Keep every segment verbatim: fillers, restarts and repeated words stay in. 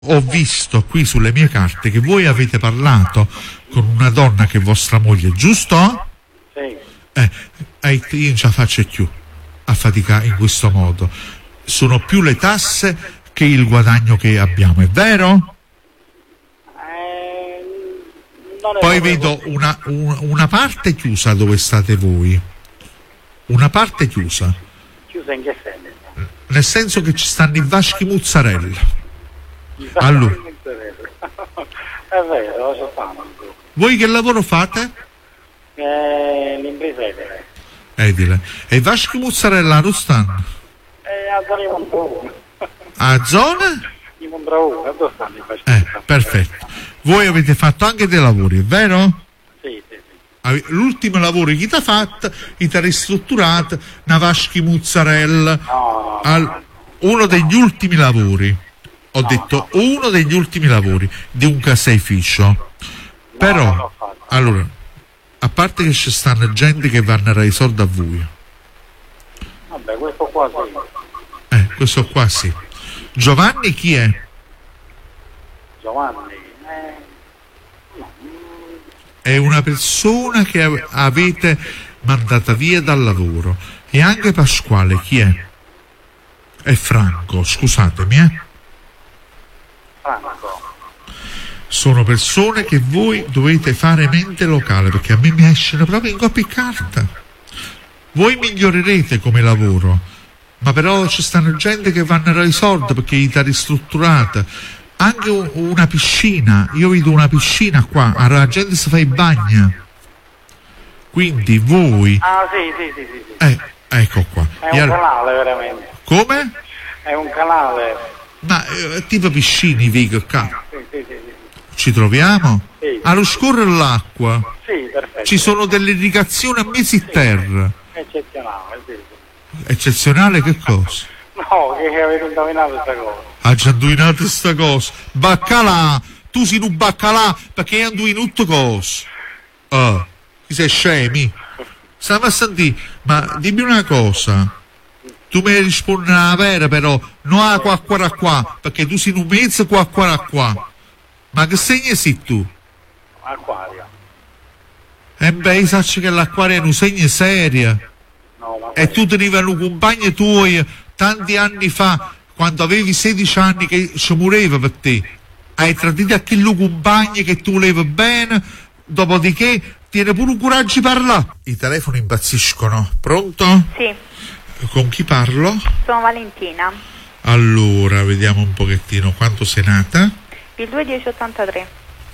Ho visto qui sulle mie carte che voi avete parlato con una donna che è vostra moglie, giusto? Sì. Eh, eh, io non ce la faccio più a faticare in questo modo. Sono più le tasse che il guadagno che abbiamo, è vero? Eh, non è Poi proprio vedo così. una, un- una parte chiusa dove state voi. Una parte chiusa. Chiusa in che senso? Nel senso che ci stanno i vaschi mozzarella. Allora. È vero, lo so fanno. Voi che lavoro fate? Eh, l'impresa è vera. Edile. E i vaschi mozzarella non stanno? Eh, a zona di Montrauno. A zona? Di Montrauno, dove stanno i fascisti? Eh, perfetto. Voi avete fatto anche dei lavori, è vero? Sì, sì, sì. Ave- L'ultimo lavoro che ti ha fatto, ti ha ristrutturato una vaschi mozzarella. No, no, Al- uno degli ultimi lavori. Ho detto uno degli ultimi lavori di un caseificio. non Però, l'ho fatto. allora, a parte che ci stanno gente che vanno a dare i soldi a voi. Vabbè, questo qua sì. Eh, questo qua sì. Giovanni chi è? Giovanni. Eh, no, mm, È una persona che ave- avete mandata via dal lavoro. E anche Pasquale chi è? È Franco, scusatemi, eh. Franco. Sono persone che voi dovete fare mente locale, perché a me mi escono proprio in coppia e carta. Voi migliorerete come lavoro, ma però ci stanno gente che vanno a dare i soldi perché gli sta ristrutturata. Anche u- una piscina, io vedo una piscina qua, la gente si fa i bagni. Quindi voi, Ah, sì, sì, sì, sì, sì. eh, ecco qua. È E un al- canale, veramente. come? È un canale. Ma eh, tipo piscine, dico qua. Sì, sì, sì, sì. Ci troviamo? Sì. Allo scorrere l'acqua. Sì, perfetto. Ci sono delle irrigazioni a mesi in terra. Eccezionale, sì, sì. Eccezionale che cosa? No, che avete indovinato questa cosa. Ha già indovinato sta cosa. Baccalà! Tu sei un baccalà perché hai indovinato cosa? Ah, ti sei scemi? Stiamo a sentire, ma dimmi una cosa. Tu mi rispondi la vera però, non a qua qua qua, perché tu sei un mezzo qua qua qua. Ma che segno sei tu? Acquario. E beh, sai che l'acquario è un segno serio. No, ma E tu tenevano compagni tuoi tanti anni fa, quando avevi sedici anni, che ci mureva per te. Hai tradito a quello compagni che tu volevi bene, dopodiché tieni pure un coraggio di parlare. I telefoni impazziscono. Pronto? Sì, Con chi parlo? sono Valentina, Allora, vediamo un pochettino quanto sei nata. il due dieci ottantatré.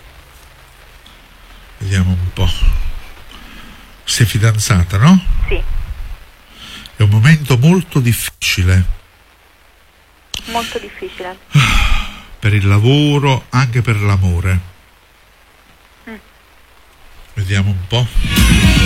Vediamo un po'. Sei fidanzata, no? Sì, È un momento molto difficile molto difficile. per il lavoro, anche per l'amore. Mm. Vediamo un po'.